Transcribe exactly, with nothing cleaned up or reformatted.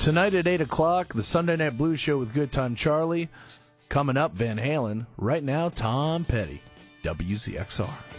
Tonight at eight o'clock, the Sunday Night Blues Show with Good Time Charlie. Coming up, Van Halen. Right now, Tom Petty, W Z X R.